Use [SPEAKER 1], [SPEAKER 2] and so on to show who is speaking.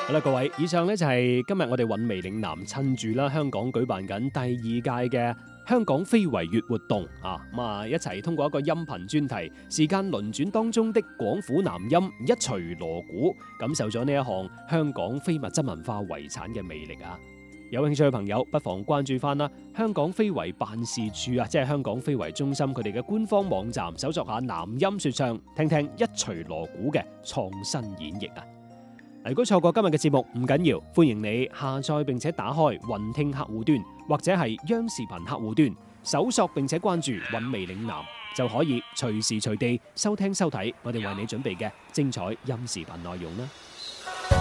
[SPEAKER 1] 好啦，各位，以上呢就係今日我哋韻味嶺南趁住啦香港舉辦緊第二屆嘅香港非遺月活動一齊通過一個音頻專題，時間輪轉當中的廣府南音一錘鑼鼓，感受咗呢一項香港非物質文化遺產嘅魅力啊！有興趣嘅朋友不妨關注翻啦，香港非遺辦事處即係香港非遺中心佢哋嘅官方網站，搜索下南音說唱，聽聽一錘鑼鼓嘅創新演繹啊！如果錯過今日嘅節目唔緊要，歡迎你下載並且打開雲聽客戶端或者係央視頻客戶端，搜索並且關注韻味嶺南，就可以隨時隨地收聽收睇我哋為你準備嘅精彩音視頻內容啦。